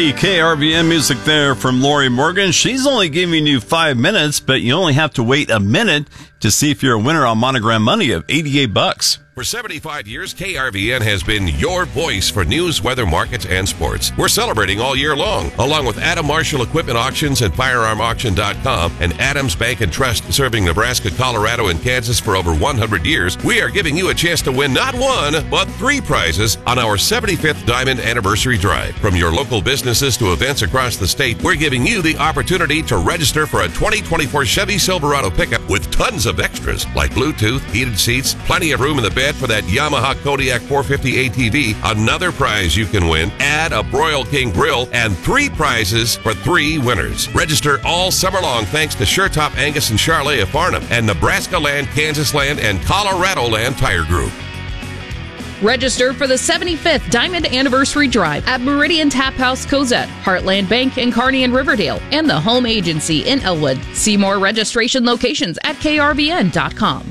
KRVN music there from Lori Morgan. She's only giving you 5 minutes, but you only have to wait a minute to see if you're a winner on Monogram Money of $88. For 75 years, KRVN has been your voice for news, weather, markets, and sports. We're celebrating all year long, along with Adam Marshall Equipment Auctions and FirearmAuction.com and Adams Bank and Trust, serving Nebraska, Colorado, and Kansas for over 100 years. We are giving you a chance to win not one, but 3 prizes on our 75th Diamond Anniversary Drive. From your local businesses to events across the state, we're giving you the opportunity to register for a 2024 Chevy Silverado pickup with tons of extras like Bluetooth, heated seats, plenty of room in the bed for that Yamaha Kodiak 450 ATV. Another prize you can win, add a Broil King grill, and 3 prizes for 3 winners. Register all summer long thanks to SureTop Angus and Charlet of Farnham and Nebraska Land, Kansas Land, and Colorado Land Tire Group. Register for the 75th Diamond Anniversary Drive at Meridian Tap House Cozette, Heartland Bank in Kearney and Riverdale, and the Home Agency in Elwood. See more registration locations at krvn.com.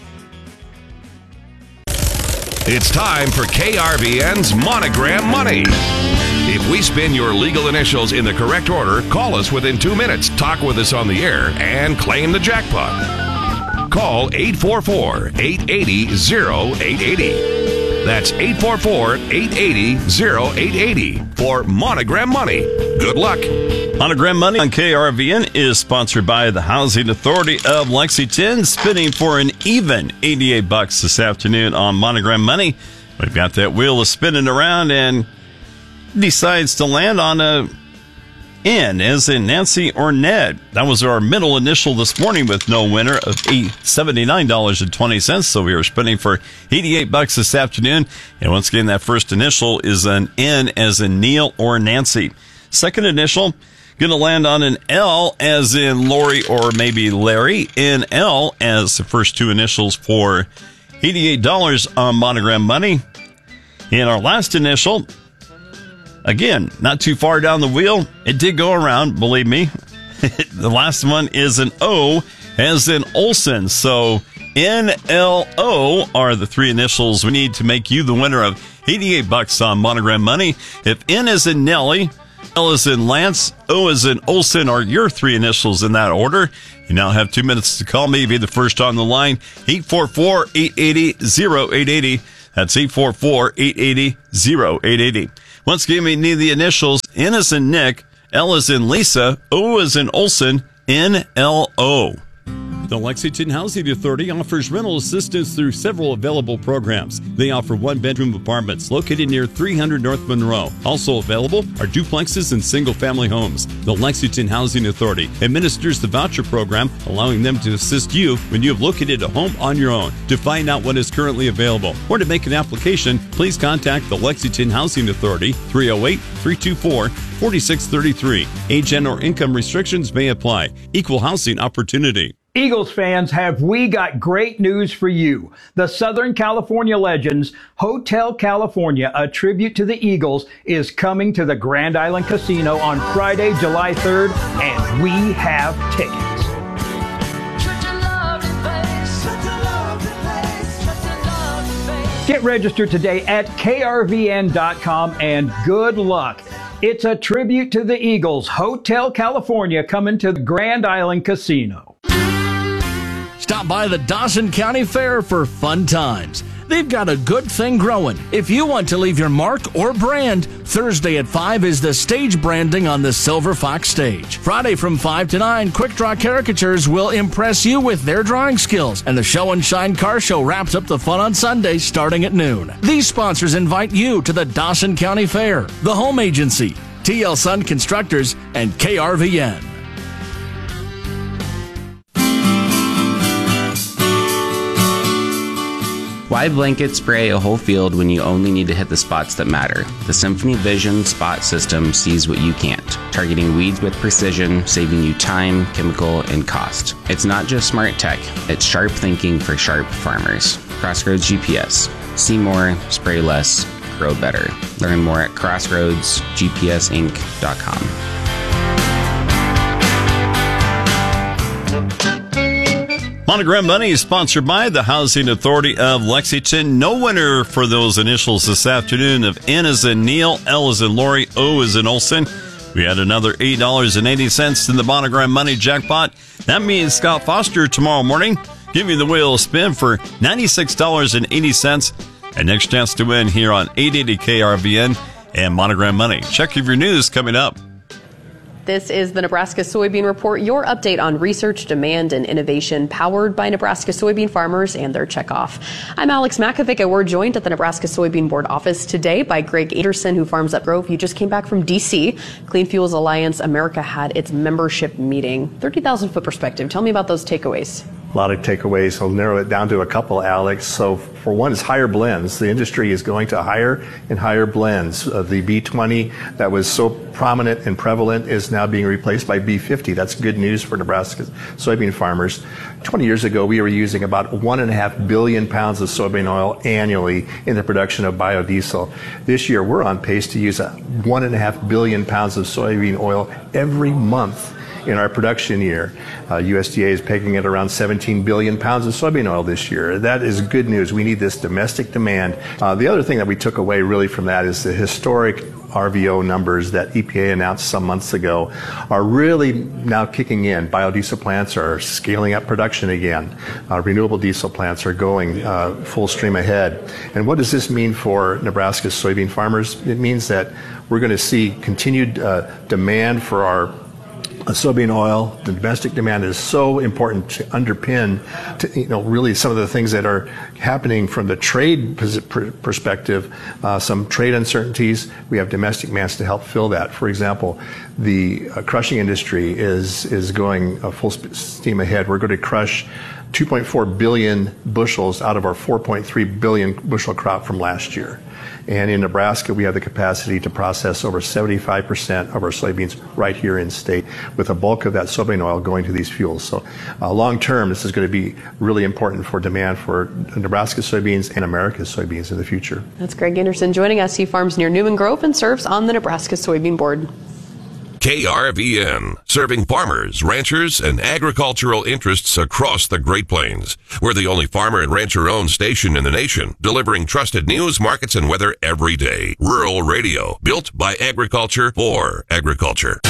It's time for KRVN's Monogram Money. If we spin your legal initials in the correct order, call us within 2 minutes, talk with us on the air, and claim the jackpot. Call 844-880-0880. That's 844-880-0880 for Monogram Money. Good luck. Monogram Money on KRVN is sponsored by the Housing Authority of Lexington, spinning for an even $88 this afternoon on Monogram Money. We've got that wheel spinning around and decides to land on a N, as in Nancy or Ned. That was our middle initial this morning with no winner of $79.20. So we are spinning for $88 this afternoon. And once again, that first initial is an N, as in Neil or Nancy. Second initial, going to land on an L, as in Lori or maybe Larry. NL as the first 2 initials for $88 on Monogram Money. And our last initial, again, not too far down the wheel. It did go around, believe me. The last one is an O, as in Olson. So NLO are the 3 initials we need to make you the winner of $88 on Monogram Money. If N is in Nellie, L is in Lance, O is in Olson are your 3 initials in that order. You now have 2 minutes to call me. Be the first on the line. 844-880-0880. That's 844-880-0880. Once again, we need the initials. N is in Nick, L is in Lisa, O is in Olson, NLO. The Lexington Housing Authority offers rental assistance through several available programs. They offer 1-bedroom apartments located near 300 North Monroe. Also available are duplexes and single-family homes. The Lexington Housing Authority administers the voucher program, allowing them to assist you when you have located a home on your own. To find out what is currently available or to make an application, please contact the Lexington Housing Authority, 308-324-4633. Age and/or income restrictions may apply. Equal housing opportunity. Eagles fans, have we got great news for you. The Southern California Legends Hotel California, a tribute to the Eagles, is coming to the Grand Island Casino on Friday, July 3rd, and we have tickets. Get registered today at krvn.com and good luck. It's a tribute to the Eagles Hotel California, coming to the Grand Island Casino. Stop by the Dawson County Fair for fun times. They've got a good thing growing. If you want to leave your mark or brand, Thursday at 5 is the stage branding on the Silver Fox stage. Friday from 5 to 9, Quick Draw Caricatures will impress you with their drawing skills. And the Show and Shine Car Show wraps up the fun on Sunday starting at noon. These sponsors invite you to the Dawson County Fair, the Home Agency, TL Sun Constructors, and KRVN. Why blanket spray a whole field when you only need to hit the spots that matter? The Symphony Vision Spot System sees what you can't, targeting weeds with precision, saving you time, chemical, and cost. It's not just smart tech, it's sharp thinking for sharp farmers. Crossroads GPS. See more, spray less, grow better. Learn more at crossroadsgpsinc.com. Monogram Money is sponsored by the Housing Authority of Lexington. No winner for those initials this afternoon of N as in Neil, L as in Lori, O as in Olson. We had another $8.80 in the Monogram Money jackpot. That means Scott Foster tomorrow morning give you the wheel spin for $96.80. And next chance to win here on 880 KRVN and Monogram Money. Check your news coming up. This is the Nebraska Soybean Report, your update on research, demand, and innovation powered by Nebraska soybean farmers and their checkoff. I'm Alex Makovic, and we're joined at the Nebraska Soybean Board office today by Greg Anderson, who farms up Grove. You just came back from D.C. Clean Fuels Alliance America had its membership meeting. 30,000-foot perspective. Tell me about those takeaways. A lot of takeaways. I'll narrow it down to a couple, Alex. So for one is higher blends. The industry is going to higher and higher blends. The B20 that was so prominent and prevalent is now being replaced by B50. That's good news for Nebraska soybean farmers. 20 years ago, we were using about 1.5 billion pounds of soybean oil annually in the production of biodiesel. This year, we're on pace to use 1.5 billion pounds of soybean oil every month in our production year. USDA is pegging it around 17 billion pounds of soybean oil this year. That is good news. We need this domestic demand. The other thing that we took away really from that is the historic RVO numbers that EPA announced some months ago are really now kicking in. Biodiesel plants are scaling up production again. Renewable diesel plants are going full stream ahead. And what does this mean for Nebraska's soybean farmers? It means that we're going to see continued demand for our soybean oil. The domestic demand is so important to underpin, really some of the things that are happening from the trade perspective. Some trade uncertainties. We have domestic demands to help fill that. For example, the crushing industry is going full steam ahead. We're going to crush 2.4 billion bushels out of our 4.3 billion bushel crop from last year. And in Nebraska, we have the capacity to process over 75% of our soybeans right here in state, with a bulk of that soybean oil going to these fuels. So long term, this is going to be really important for demand for Nebraska soybeans and America's soybeans in the future. That's Greg Anderson joining us. He farms near Newman Grove and serves on the Nebraska Soybean Board. KRVN, serving farmers, ranchers, and agricultural interests across the Great Plains. We're the only farmer and rancher-owned station in the nation, delivering trusted news, markets, and weather every day. Rural radio, built by agriculture for agriculture.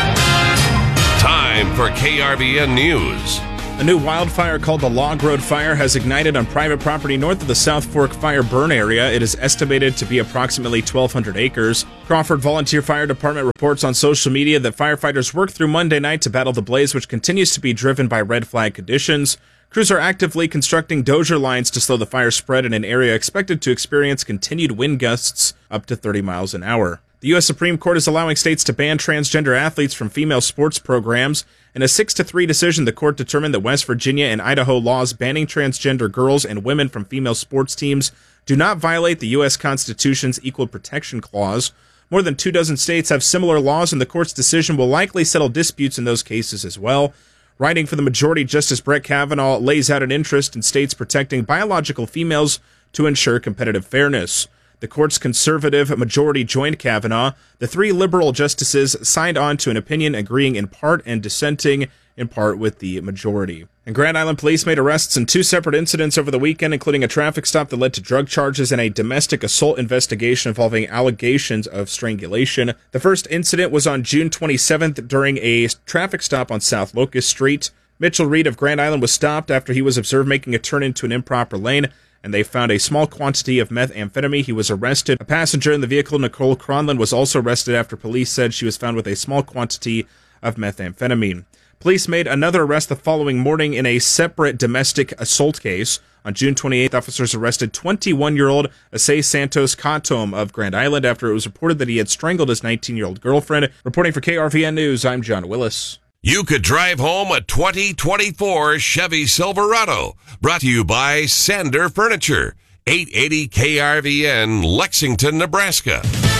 Time for KRVN News. A new wildfire called the Log Road Fire has ignited on private property north of the South Fork fire burn area. It is estimated to be approximately 1,200 acres. Crawford Volunteer Fire Department reports on social media that firefighters worked through Monday night to battle the blaze, which continues to be driven by red flag conditions. Crews are actively constructing dozer lines to slow the fire spread in an area expected to experience continued wind gusts up to 30 miles an hour. The U.S. Supreme Court is allowing states to ban transgender athletes from female sports programs. In a 6-3 decision, the court determined that West Virginia and Idaho laws banning transgender girls and women from female sports teams do not violate the U.S. Constitution's Equal Protection Clause. More than 24 states have similar laws, and the court's decision will likely settle disputes in those cases as well. Writing for the majority, Justice Brett Kavanaugh lays out an interest in states protecting biological females to ensure competitive fairness. The court's conservative majority joined Kavanaugh. The 3 liberal justices signed on to an opinion agreeing in part and dissenting in part with the majority. And Grand Island police made arrests in 2 separate incidents over the weekend, including a traffic stop that led to drug charges and a domestic assault investigation involving allegations of strangulation. The first incident was on June 27th during a traffic stop on South Locust Street. Mitchell Reed of Grand Island was stopped after he was observed making a turn into an improper lane, and they found a small quantity of methamphetamine. He was arrested. A passenger in the vehicle, Nicole Cronlund, was also arrested after police said she was found with a small quantity of methamphetamine. Police made another arrest the following morning in a separate domestic assault case. On June 28th, officers arrested 21-year-old Asay Santos Katom of Grand Island after it was reported that he had strangled his 19-year-old girlfriend. Reporting for KRVN News, I'm John Willis. You could drive home a 2024 Chevy Silverado. Brought to you by Sander Furniture. 880 KRVN, Lexington, Nebraska.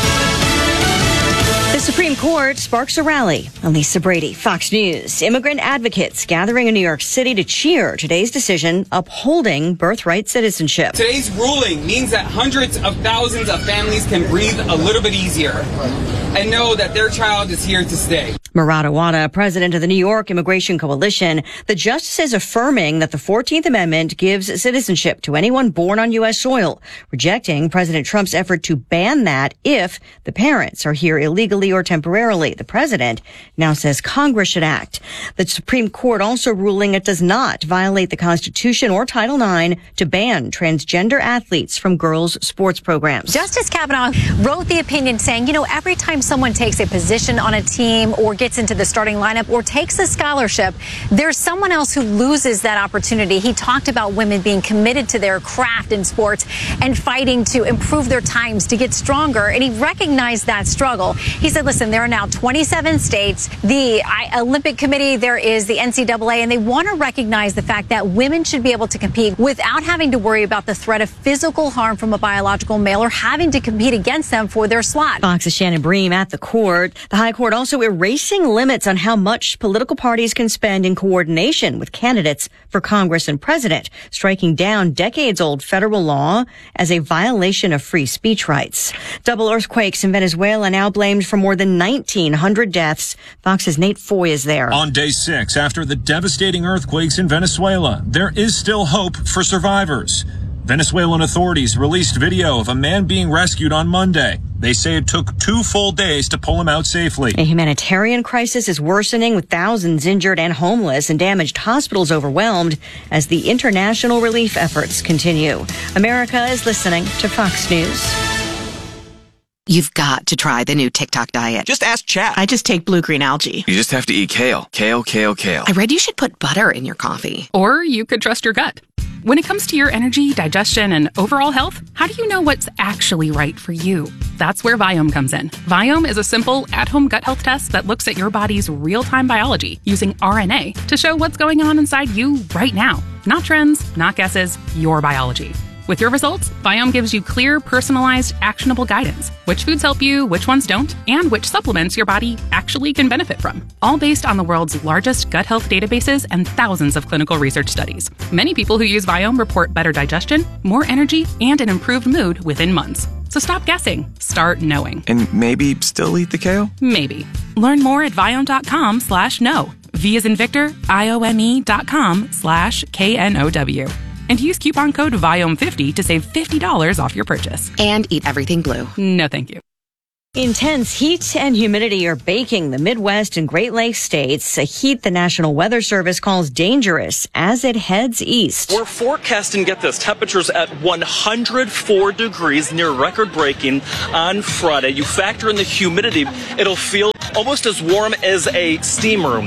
The Supreme Court sparks a rally. Elisa Brady, Fox News. Immigrant advocates gathering in New York City to cheer today's decision upholding birthright citizenship. Today's ruling means that hundreds of thousands of families can breathe a little bit easier. and know that their child is here to stay. Murat Awada, president of the New York Immigration Coalition, the justices affirming that the 14th Amendment gives citizenship to anyone born on U.S. soil, rejecting President Trump's effort to ban that if the parents are here illegally or temporarily. The president now says Congress should act. The Supreme Court also ruling it does not violate the Constitution or Title IX to ban transgender athletes from girls' sports programs. Justice Kavanaugh wrote the opinion saying, every time someone takes a position on a team or gets into the starting lineup or takes a scholarship, there's someone else who loses that opportunity. He talked about women being committed to their craft in sports and fighting to improve their times to get stronger, and he recognized that struggle. He said, listen, there are now 27 states, the Olympic Committee, there is the NCAA, and they want to recognize the fact that women should be able to compete without having to worry about the threat of physical harm from a biological male or having to compete against them for their slot. Fox's Shannon Bream at the court. The High Court also erasing limits on how much political parties can spend in coordination with candidates for Congress and president, striking down decades-old federal law as a violation of free speech rights. Double earthquakes in Venezuela now blamed for more than 1,900 deaths. Fox's Nate Foy is there. On day 6, after the devastating earthquakes in Venezuela, there is still hope for survivors. Venezuelan authorities released video of a man being rescued on Monday. They say it took 2 full days to pull him out safely. A humanitarian crisis is worsening with thousands injured and homeless and damaged hospitals overwhelmed as the international relief efforts continue. America is listening to Fox News. You've got to try the new TikTok diet. Just ask Chat. I just take blue-green algae. You just have to eat kale. Kale, kale, kale. I read you should put butter in your coffee. Or you could trust your gut. When it comes to your energy, digestion, and overall health, how do you know what's actually right for you? That's where Viome comes in. Viome is a simple, at-home gut health test that looks at your body's real-time biology using RNA to show what's going on inside you right now. Not trends, not guesses, your biology. With your results, Viome gives you clear, personalized, actionable guidance. Which foods help you, which ones don't, and which supplements your body actually can benefit from. All based on the world's largest gut health databases and thousands of clinical research studies. Many people who use Viome report better digestion, more energy, and an improved mood within months. So stop guessing. Start knowing. And maybe still eat the kale? Maybe. Learn more at Viome.com/know. V as in Victor, IOME.com/KNOW. And use coupon code VIOME50 to save $50 off your purchase. And eat everything blue. No, thank you. Intense heat and humidity are baking the Midwest and Great Lakes states, a heat the National Weather Service calls dangerous as it heads east. We're forecasting, get this, temperatures at 104 degrees, near record-breaking on Friday. You factor in the humidity, it'll feel almost as warm as a steam room,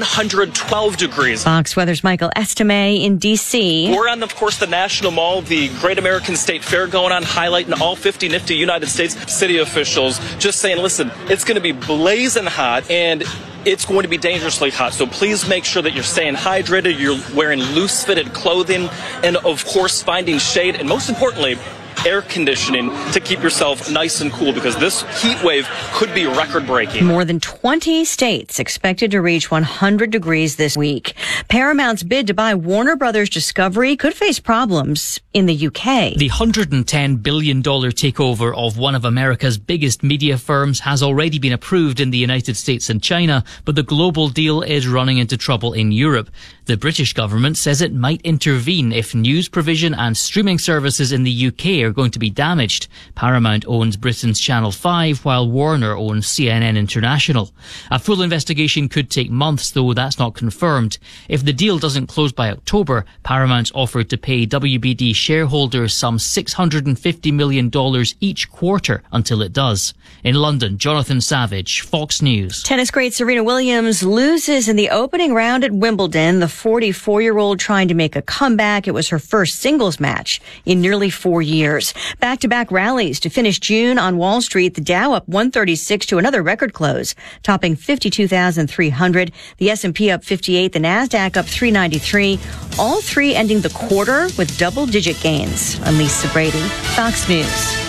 112 degrees. Fox Weather's Michael Estime in D.C. We're on, of course, the National Mall, the Great American State Fair going on, highlighting all 50 nifty United States city officials, just saying, listen, it's going to be blazing hot and it's going to be dangerously hot. So please make sure that you're staying hydrated, you're wearing loose-fitted clothing, and of course, finding shade, and most importantly, air conditioning to keep yourself nice and cool, because this heat wave could be record-breaking. More than 20 states expected to reach 100 degrees this week. Paramount's bid to buy Warner Brothers Discovery could face problems in the UK. The $110 billion takeover of one of America's biggest media firms has already been approved in the United States and China, but the global deal is running into trouble in Europe. The British government says it might intervene if news provision and streaming services in the UK are going to be damaged. Paramount owns Britain's Channel 5, while Warner owns CNN International. A full investigation could take months, though that's not confirmed. If the deal doesn't close by October, Paramount's offered to pay WBD shareholders some $650 million each quarter until it does. In London, Jonathan Savage, Fox News. Tennis great Serena Williams loses in the opening round at Wimbledon. The 44-year-old trying to make a comeback. It was her first singles match in nearly 4 years. Back-to-back rallies to finish June on Wall Street. The Dow up 136 to another record close, topping 52,300. The S&P up 58, the NASDAQ up 393. All three ending the quarter with double-digit gains. I'm Lisa Brady, Fox News.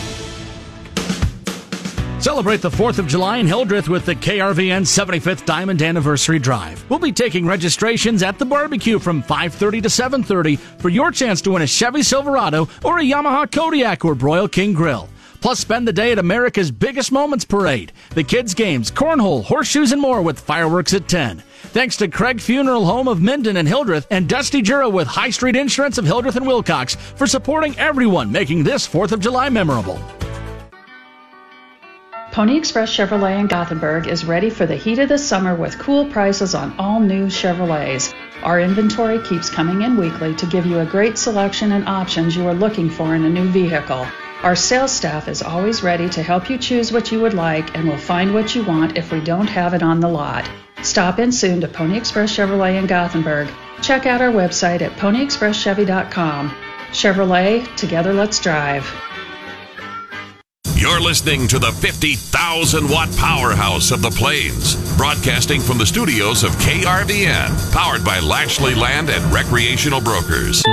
Celebrate the 4th of July in Hildreth with the KRVN 75th Diamond Anniversary Drive. We'll be taking registrations at the barbecue from 5:30 to 7:30 for your chance to win a Chevy Silverado or a Yamaha Kodiak or Broil King Grill. Plus, spend the day at America's Biggest Moments Parade, the kids' games, cornhole, horseshoes, and more with fireworks at 10. Thanks to Craig Funeral Home of Minden and Hildreth and Dusty Jura with High Street Insurance of Hildreth and Wilcox for supporting everyone making this 4th of July memorable. Pony Express Chevrolet in Gothenburg is ready for the heat of the summer with cool prices on all new Chevrolets. Our inventory keeps coming in weekly to give you a great selection and options you are looking for in a new vehicle. Our sales staff is always ready to help you choose what you would like and will find what you want if we don't have it on the lot. Stop in soon to Pony Express Chevrolet in Gothenburg. Check out our website at ponyexpresschevy.com. Chevrolet, together let's drive. You're listening to the 50,000-watt powerhouse of the Plains, broadcasting from the studios of KRVN, powered by Lashley Land and Recreational Brokers.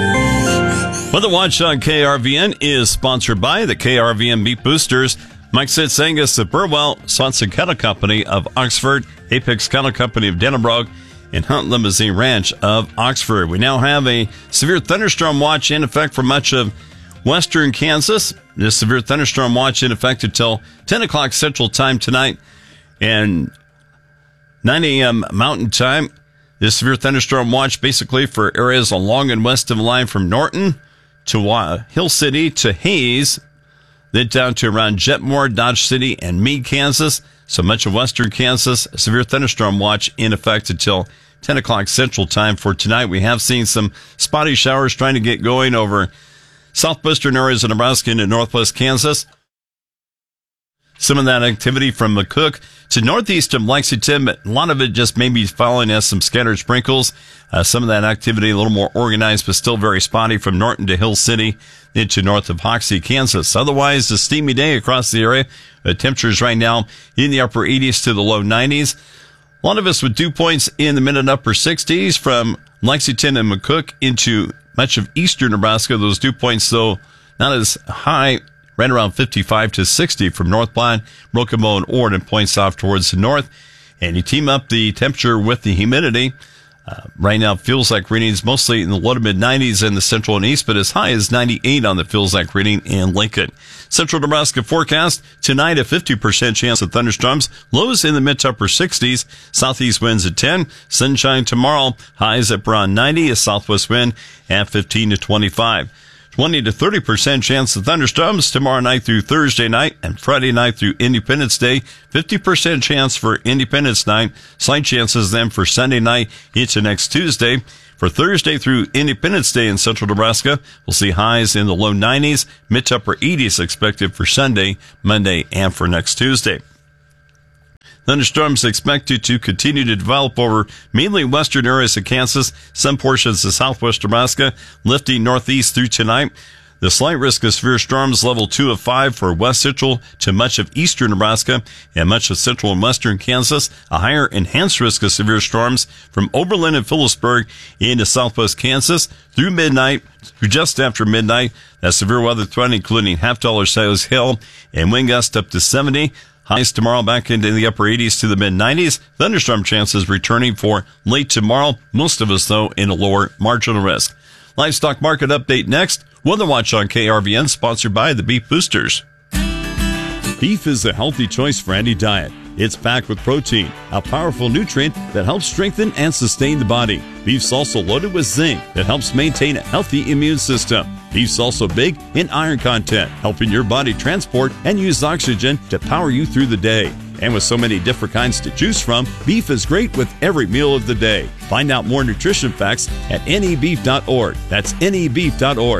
Weather Watch on KRVN is sponsored by the KRVN Beef Boosters, Mike Sitz Angus of Burwell, Swanson Cattle Company of Oxford, Apex Cattle Company of Denenbrog, and Hunt Limousine Ranch of Oxford. We now have a severe thunderstorm watch in effect for much of western Kansas. This severe thunderstorm watch in effect until 10 o'clock Central Time tonight and 9 a.m. Mountain Time. This severe thunderstorm watch basically for areas along and west of the line from Norton to Hill City to Hayes, then down to around Jetmore, Dodge City, and Meade, Kansas. So much of western Kansas, a severe thunderstorm watch in effect until 10 o'clock Central Time for tonight. We have seen some spotty showers trying to get going over southwestern areas of Nebraska into northwest Kansas. Some of that activity from McCook to northeast of Lexington, but a lot of it just maybe falling as some scattered sprinkles. Some of that activity a little more organized, but still very spotty from Norton to Hill City into north of Hoxie, Kansas. Otherwise, a steamy day across the area. Temperatures right now in the upper 80s to the low 90s. A lot of us with dew points in the mid and upper 60s from Lexington and McCook into much of eastern Nebraska. Those dew points, though, not as high, right around 55 to 60 from North Platte, Broken Bow, and Ord, and points off towards the north. And you team up the temperature with the humidity. Right now, feels like readings mostly in the low to mid 90s in the central and east, but as high as 98 on the feels like reading in Lincoln. Central Nebraska forecast tonight, a 50% chance of thunderstorms, lows in the mid to upper 60s, southeast winds at 10, sunshine tomorrow, highs at around 90, a southwest wind at 15 to 25. 20 to 30% chance of thunderstorms tomorrow night through Thursday night and Friday night through Independence Day. 50% chance for Independence night. Slight chances then for Sunday night into next Tuesday. For Thursday through Independence Day in central Nebraska, we'll see highs in the low 90s, mid to upper 80s expected for Sunday, Monday, and for next Tuesday. Thunderstorms expected to continue to develop over mainly western areas of Kansas, some portions of southwest Nebraska, lifting northeast through tonight. The slight risk of severe storms, level 2 of 5 for west central to much of eastern Nebraska and much of central and western Kansas. A higher enhanced risk of severe storms from Oberlin and Phillipsburg into southwest Kansas through midnight, through just after midnight. That severe weather threat, including half-dollar size hail and wind gusts up to 70. Highs tomorrow back into the upper 80s to the mid-90s. Thunderstorm chances returning for late tomorrow. Most of us, though, in a lower marginal risk. Livestock market update next. Weather Watch on KRVN, sponsored by the Beef Boosters. Beef is a healthy choice for any diet. It's packed with protein, a powerful nutrient that helps strengthen and sustain the body. Beef's also loaded with zinc that helps maintain a healthy immune system. Beef's also big in iron content, helping your body transport and use oxygen to power you through the day. And with so many different kinds to choose from, beef is great with every meal of the day. Find out more nutrition facts at nebeef.org. That's nebeef.org.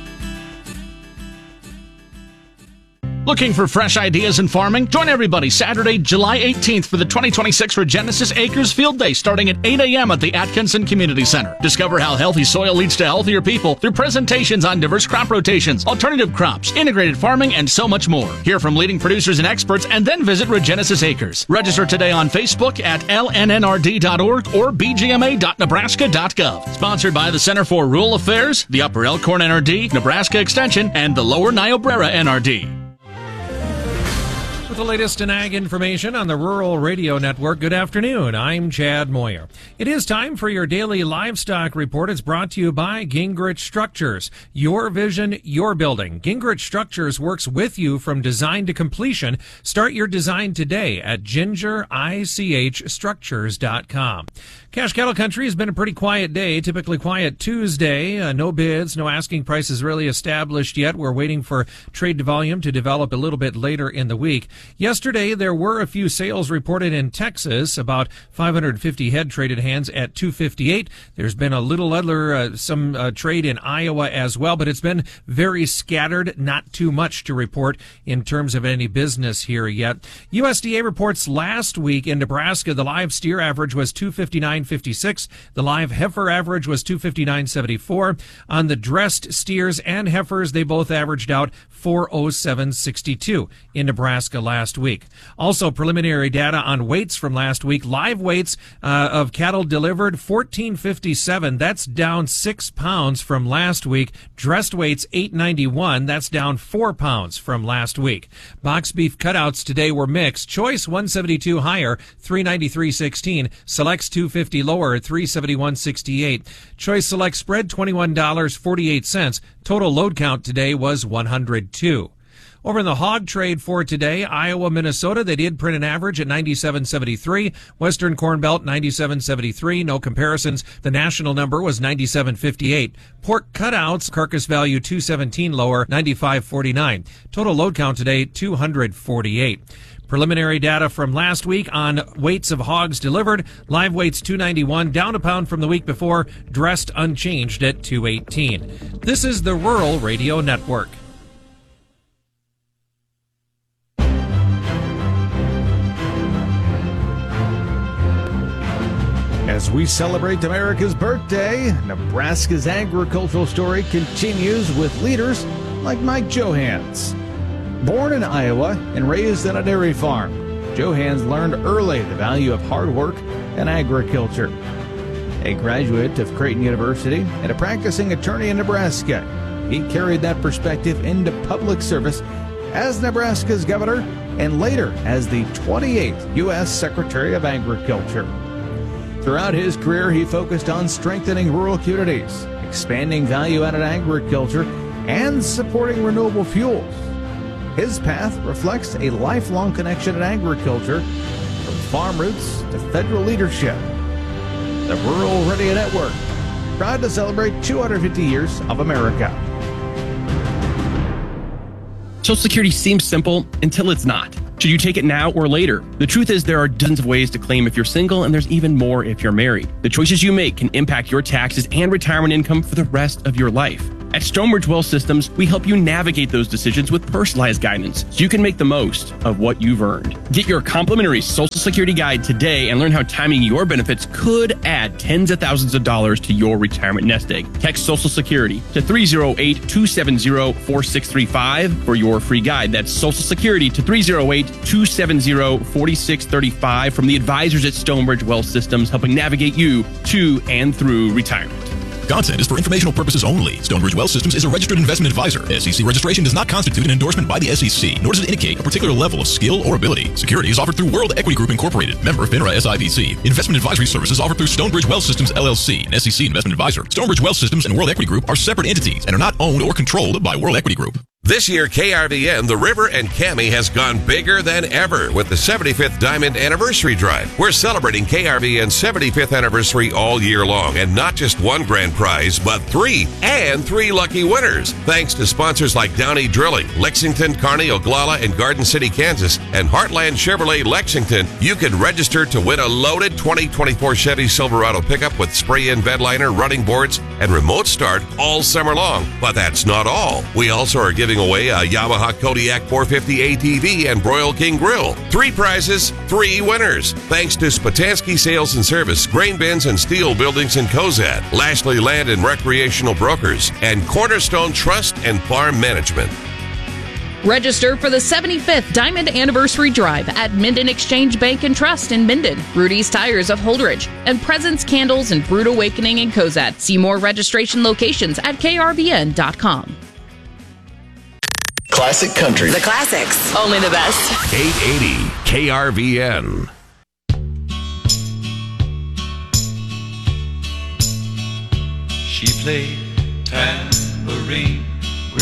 Looking for fresh ideas in farming? Join everybody Saturday, July 18th for the 2026 Regenesis Acres Field Day starting at 8 a.m. at the Atkinson Community Center. Discover how healthy soil leads to healthier people through presentations on diverse crop rotations, alternative crops, integrated farming, and so much more. Hear from leading producers and experts and then visit Regenesis Acres. Register today on Facebook at lnnrd.org or bgma.nebraska.gov. Sponsored by the Center for Rural Affairs, the Upper Elkhorn NRD, Nebraska Extension, and the Lower Niobrara NRD. the latest in ag information on the Rural Radio Network. Good afternoon. I'm Chad Moyer. It is time for your daily livestock report. It's brought to you by Gingrich Structures. Your vision, your building. Gingrich Structures works with you from design to completion. Start your design today at gingerichstructures.com. Cash Cattle Country has been a pretty quiet day, typically quiet Tuesday. No bids, no asking prices really established yet. We're waiting for trade volume to develop a little bit later in the week. Yesterday, there were a few sales reported in Texas, about 550 head traded hands at 258. There's been a little other, some trade in Iowa as well, but it's been very scattered, not too much to report in terms of any business here yet. USDA reports last week in Nebraska, the live steer average was 259.56. The live heifer average was 259.74. On the dressed steers and heifers, they both averaged out 407.62 in Nebraska last week. Also, preliminary data on weights from last week. Live weights of cattle delivered 1457. That's down 6 pounds from last week. Dressed weights 891. That's down 4 pounds from last week. Box beef cutouts today were mixed. Choice 172 higher, 393.16. Selects 250 lower at 371.68. Choice Select spread $21.48. Total load count today was 102. Over in the hog trade for today, Iowa, Minnesota, they did print an average at 97.73. Western Corn Belt, 97.73. No comparisons. The national number was 97.58. Pork cutouts, carcass value 217 lower, 95.49. Total load count today, 248. Preliminary data from last week on weights of hogs delivered. Live weights 291, down a pound from the week before. Dressed unchanged at 218. This is the Rural Radio Network. As we celebrate America's birthday, Nebraska's agricultural story continues with leaders like Mike Johans. Born in Iowa and raised on a dairy farm, Johans learned early the value of hard work and agriculture. A graduate of Creighton University and a practicing attorney in Nebraska, he carried that perspective into public service as Nebraska's governor and later as the 28th U.S. Secretary of Agriculture. Throughout his career, he focused on strengthening rural communities, expanding value-added agriculture, and supporting renewable fuels. His path reflects a lifelong connection in agriculture, from farm roots to federal leadership. The Rural Radio Network, proud to celebrate 250 years of America. Social Security seems simple until it's not. Should you take it now or later? The truth is there are dozens of ways to claim if you're single, and there's even more if you're married. The choices you make can impact your taxes and retirement income for the rest of your life. At Stonebridge Wealth Systems, we help you navigate those decisions with personalized guidance so you can make the most of what you've earned. Get your complimentary Social Security guide today and learn how timing your benefits could add tens of thousands of dollars to your retirement nest egg. Text Social Security to 308-270-4635 for your free guide. That's Social Security to 308-270-4635 from the advisors at Stonebridge Wealth Systems, helping navigate you to and through retirement. Content is for informational purposes only. Stonebridge Wealth Systems is a registered investment advisor. SEC registration does not constitute an endorsement by the SEC, nor does it indicate a particular level of skill or ability. Securities offered through World Equity Group Incorporated, member FINRA SIPC. Investment advisory services offered through Stonebridge Wealth Systems LLC, an SEC investment advisor. Stonebridge Wealth Systems and World Equity Group are separate entities and are not owned or controlled by World Equity Group. This year, KRVN, The River, and Cami has gone bigger than ever with the 75th Diamond Anniversary Drive. We're celebrating KRVN's 75th anniversary all year long, and not just one grand prize, but three lucky winners. Thanks to sponsors like Downey Drilling, Lexington, Kearney, Oglala, and Garden City, Kansas, and Heartland Chevrolet Lexington, you can register to win a loaded 2024 Chevy Silverado pickup with spray-in bed liner, running boards, and remote start all summer long. But that's not all. We also are giving away a Yamaha Kodiak 450 ATV and Broil King Grill. 3 prizes, 3 winners. Thanks to Spatansky Sales and Service, Grain Bins and Steel Buildings in Cozad, Lashley Land and Recreational Brokers, and Cornerstone Trust and Farm Management. Register for the 75th Diamond Anniversary Drive at Minden Exchange Bank and Trust in Minden, Rudy's Tires of Holdridge, and Presence Candles and Brood Awakening in Cozad. See more registration locations at krvn.com. Classic Country. The classics. Only the best. 880 KRVN. She played tambourine